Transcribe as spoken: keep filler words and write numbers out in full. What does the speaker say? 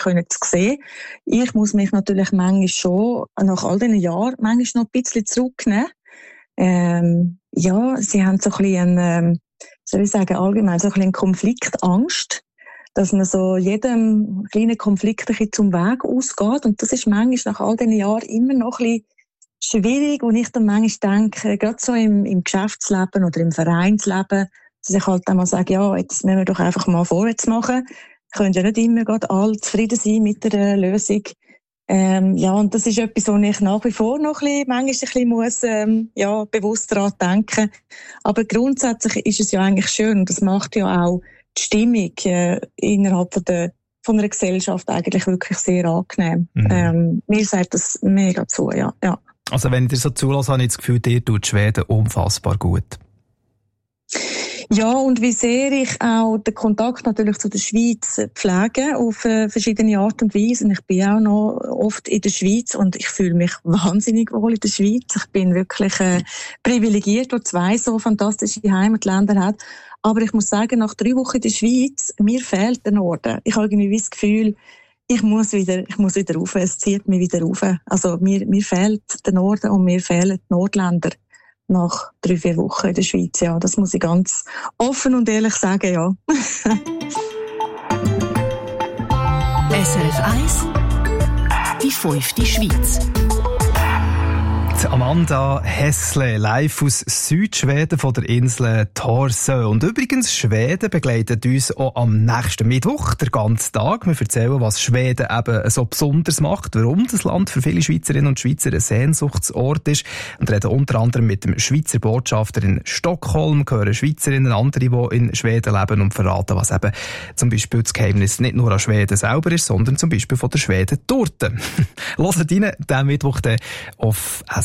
können zu sehen. Ich muss mich natürlich manchmal schon, nach all diesen Jahren, manchmal noch ein bisschen zurücknehmen. Ähm, ja, sie haben so ein bisschen, ähm, soll ich sagen, allgemein so ein bisschen Konfliktangst, dass man so jedem kleinen Konflikt ein bisschen zum Weg ausgeht. Und das ist manchmal nach all diesen Jahren immer noch ein bisschen schwierig, und ich dann manchmal denke, gerade so im, im Geschäftsleben oder im Vereinsleben, dass ich halt einmal sage, ja, jetzt müssen wir doch einfach mal vorwärts machen. Wir können ja nicht immer gerade alle zufrieden sein mit der Lösung. Ähm, ja, und das ist etwas, wo ich nach wie vor noch ein bisschen, manchmal ein bisschen muss, ähm, ja, bewusst daran denken. Aber grundsätzlich ist es ja eigentlich schön, und das macht ja auch die Stimmung äh, innerhalb von der von einer Gesellschaft eigentlich wirklich sehr angenehm. Mhm. Ähm, mir sagt das mega zu, ja, ja. Also wenn ich dir so zulasse, habe ich das Gefühl, dir tut Schweden unfassbar gut. Ja, und wie sehr ich auch den Kontakt natürlich zu der Schweiz pflege, auf äh, verschiedene Art und Weise. Und ich bin auch noch oft in der Schweiz und ich fühle mich wahnsinnig wohl in der Schweiz. Ich bin wirklich äh, privilegiert, der zwei so fantastische Heimatländer hat. Aber ich muss sagen, nach drei Wochen in der Schweiz, mir fehlt der Norden. Ich habe irgendwie das Gefühl, ich muss wieder, ich muss wieder rauf. Es zieht mich wieder rauf. Also mir, mir fehlt der Norden und mir fehlen die Nordländer nach drei, vier Wochen in der Schweiz. Ja, das muss ich ganz offen und ehrlich sagen, ja. S R F eins, die fünfte Schweiz. Amanda Hessle, live aus Südschweden von der Insel Torsö. Und übrigens, Schweden begleitet uns auch am nächsten Mittwoch, den ganzen Tag. Wir erzählen, was Schweden eben so besonders macht, warum das Land für viele Schweizerinnen und Schweizer ein Sehnsuchtsort ist. Und reden unter anderem mit dem Schweizer Botschafter in Stockholm, hören Schweizerinnen, andere, die in Schweden leben, und verraten, was eben zum Beispiel das Geheimnis nicht nur an Schweden selber ist, sondern zum Beispiel von der Schweden-Torte. Hört rein, diesen Mittwoch auf